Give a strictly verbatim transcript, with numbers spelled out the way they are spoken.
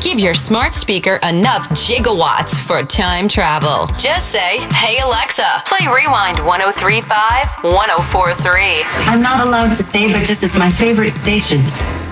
Give your smart speaker enough gigawatts for time travel. Just say, "Hey Alexa, play Rewind one oh three point five, one oh four point three." I'm not allowed to say, but this is my favorite station.